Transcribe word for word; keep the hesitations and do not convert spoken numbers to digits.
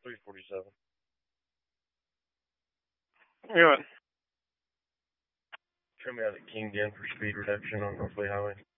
three forty-seven. Yeah. Trim me out at King Den for speed reduction on Northley Highway.